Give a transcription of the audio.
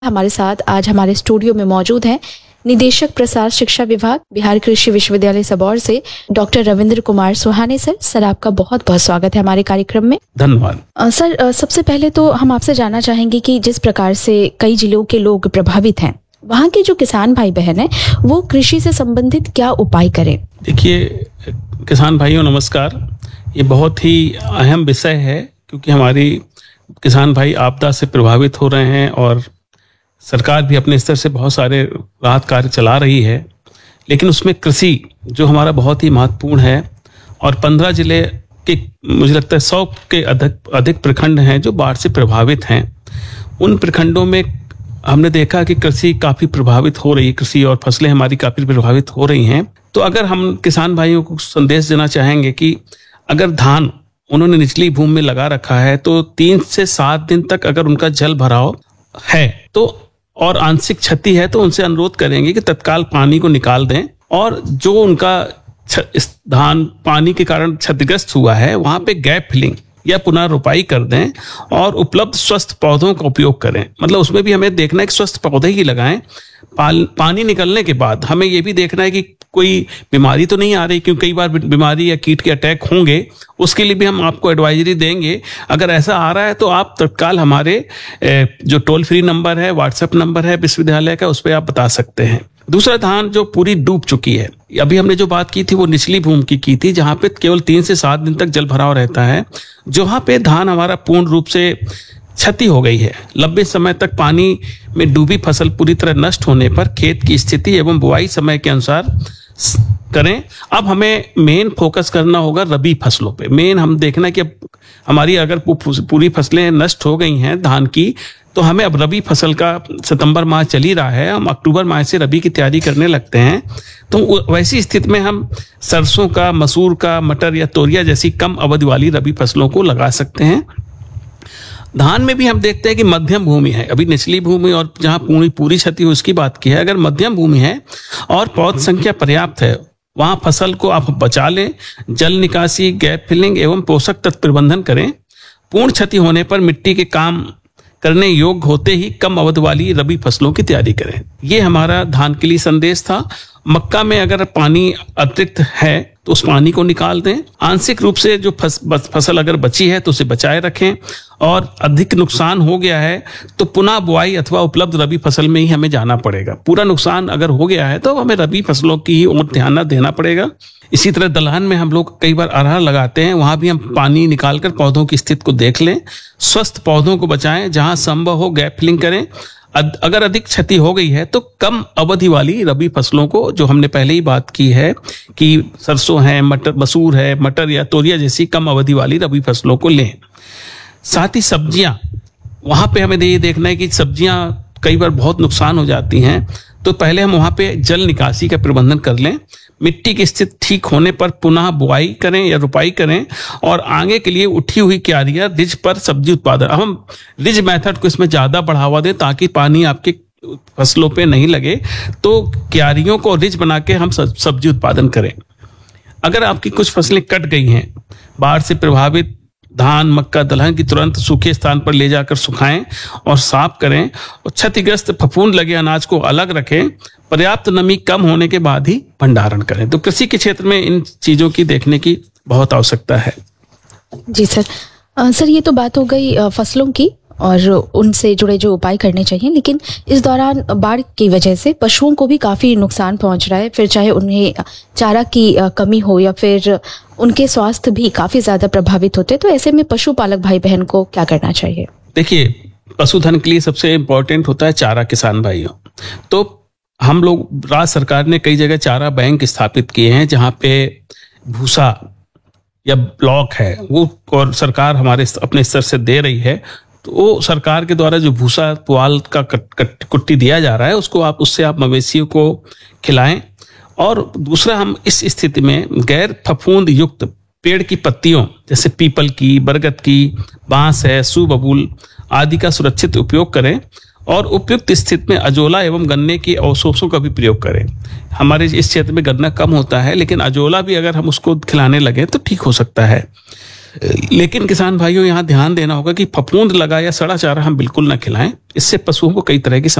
हमारे साथ आज हमारे स्टूडियो में मौजूद हैं निदेशक प्रसार शिक्षा विभाग बिहार कृषि विश्वविद्यालय सबौर से डॉक्टर रविंद्र कुमार सुहाने। सर आपका बहुत बहुत स्वागत है हमारे कार्यक्रम में। धन्यवाद। सर सबसे पहले तो हम आपसे जानना चाहेंगे कि जिस प्रकार से कई जिलों के लोग प्रभावित हैं, वहाँ के जो किसान भाई बहन हैं वो कृषि से संबंधित क्या उपाय करें? देखिए किसान भाइयों नमस्कार। ये बहुत ही अहम विषय है क्योंकि हमारी किसान भाई आपदा से प्रभावित हो रहे हैं और सरकार भी अपने स्तर से बहुत सारे राहत कार्य चला रही है, लेकिन उसमें कृषि जो हमारा बहुत ही महत्वपूर्ण है और 15 जिले के मुझे लगता है 100 के अधिक प्रखंड हैं जो बाढ़ से प्रभावित हैं। उन प्रखंडों में हमने देखा कि कृषि काफ़ी प्रभावित हो रही है, कृषि और फसलें हमारी काफ़ी प्रभावित हो रही हैं। तो अगर हम किसान भाइयों को संदेश देना चाहेंगे कि अगर धान उन्होंने निचली भूमि में लगा रखा है तो 3 से 7 दिन तक अगर उनका जल भराव है तो और आंशिक क्षति है तो उनसे अनुरोध करेंगे कि तत्काल पानी को निकाल दें और जो उनका धान पानी के कारण क्षतिग्रस्त हुआ है वहां पे गैप फिलिंग या पुनः रोपाई कर दें और उपलब्ध स्वस्थ पौधों का उपयोग करें। मतलब उसमें भी हमें देखना है कि स्वस्थ पौधे ही लगाएं। पानी निकलने के बाद हमें ये भी देखना है कि कोई बीमारी तो नहीं आ रही, क्योंकि कई बार बीमारी या कीट के अटैक होंगे, उसके लिए भी हम आपको एडवाइजरी देंगे। अगर ऐसा आ रहा है तो आप तत्काल हमारे जो टोल फ्री नंबर है, व्हाट्सएप नंबर है विश्वविद्यालय का, उस पर आप बता सकते हैं। दूसरा, धान जो पूरी डूब चुकी है, अभी हमने जो बात की थी वो निचली भूमि की थी जहां पे केवल 3 से 7 दिन तक जल भराव रहता है। जहां पे धान हमारा पूर्ण रूप से क्षति हो गई है, लंबे समय तक पानी में डूबी फसल पूरी तरह नष्ट होने पर खेत की स्थिति एवं बुआई समय के अनुसार करें। अब हमें मेन फोकस करना होगा रबी फसलों पे। मेन हम देखना कि अब हमारी अगर पूरी फसलें नष्ट हो गई हैं धान की, तो हमें अब रबी फसल का सितंबर माह चल ही रहा है, हम अक्टूबर माह से रबी की तैयारी करने लगते हैं। तो वैसी स्थिति में हम सरसों का, मसूर का, मटर या तोरिया जैसी कम अवधि वाली रबी फसलों को लगा सकते हैं। धान में भी हम देखते हैं कि मध्यम भूमि है, अभी निचली भूमि और जहां पूरी क्षति हो उसकी बात की है। अगर मध्यम भूमि है और पौध संख्या पर्याप्त है, वहां फसल को आप बचा लें। जल निकासी, गैप फिलिंग एवं पोषक तत्व प्रबंधन करें। पूर्ण क्षति होने पर मिट्टी के काम करने योग्य होते ही कम अवधि वाली रबी फसलों की तैयारी करें। ये हमारा धान के लिए संदेश था। मक्का में अगर पानी अतिरिक्त है तो उस पानी को निकाल दें। आंशिक रूप से जो फसल अगर बची है तो उसे बचाए रखें और अधिक नुकसान हो गया है तो पुनः बुआई अथवा उपलब्ध रबी फसल में ही हमें जाना पड़ेगा। पूरा नुकसान अगर हो गया है तो हमें रबी फसलों की ही ओर ध्यान देना पड़ेगा। इसी तरह दलहन में हम लोग कई बार अरहर लगाते हैं, वहां भी हम पानी निकालकर पौधों की स्थिति को देख लें, स्वस्थ पौधों को बचाएं, जहां संभव हो गैप फिलिंग करें। अगर अधिक क्षति हो गई है तो कम अवधि वाली रबी फसलों को, जो हमने पहले ही बात की है कि सरसों है, मसूर है, मटर या तोरिया जैसी कम अवधि वाली रबी फसलों को लें। साथ ही सब्जियां, वहां पे हमें ये देखना है कि सब्जियां कई बार बहुत नुकसान हो जाती हैं, तो पहले हम वहां पे जल निकासी का प्रबंधन कर लें। मिट्टी की स्थिति ठीक होने पर पुनः बुआई करें या रुपाई करें और आगे के लिए उठी हुई क्यारियां रिज पर सब्जी उत्पादन, हम रिज मेथड को इसमें ज्यादा बढ़ावा दें ताकि पानी आपके फसलों पे नहीं लगे, तो क्यारियों को रिज बना के हम सब्जी उत्पादन करें। अगर आपकी कुछ फसलें कट गई हैं बाढ़ से प्रभावित, धान, मक्का, दलहन की तुरंत सूखे स्थान पर ले जाकर सुखाएं और साफ करें और क्षतिग्रस्त फफूंद लगे अनाज को अलग रखें। पर्याप्त नमी कम होने के बाद ही भंडारण करें। तो कृषि के क्षेत्र में इन चीजों की देखने की बहुत आवश्यकता है। जी सर। सर ये तो बात हो गई फसलों की और उनसे जुड़े जो उपाय करने चाहिए, लेकिन इस दौरान बाढ़ की वजह से पशुओं को भी काफी नुकसान पहुंच रहा है, फिर चाहे उन्हें चारा की कमी हो या फिर उनके स्वास्थ्य भी काफी ज्यादा प्रभावित होते हैं। तो ऐसे में पशुपालक भाई बहन को क्या करना चाहिए? देखिए, पशुधन के लिए सबसे इम्पोर्टेंट होता है चारा। किसान भाइयों, तो हम लोग, राज्य सरकार ने कई जगह चारा बैंक स्थापित किए हैं जहां पे भूसा या ब्लॉक है वो और सरकार हमारे अपने स्तर से दे रही है। तो वो सरकार के द्वारा जो भूसा पुआल का कुट्टी दिया जा रहा है उससे आप मवेशियों को खिलाएं। और दूसरा, हम इस स्थिति में गैर फफूंद युक्त पेड़ की पत्तियों जैसे पीपल की, बरगद की, बांस है, सूबबूल आदि का सुरक्षित उपयोग करें और उपयुक्त स्थिति में अजोला एवं गन्ने के अवशोषों का भी प्रयोग करें। हमारे इस क्षेत्र में गन्ना कम होता है, लेकिन अजोला भी अगर हम उसको खिलाने लगे तो ठीक हो सकता है। लेकिन किसान भाइयों यहाँ ध्यान देना होगा कि फफूंद लगा या सड़ा चारा हम बिल्कुल ना खिलाएं। इससे पशुओं को कई तरह की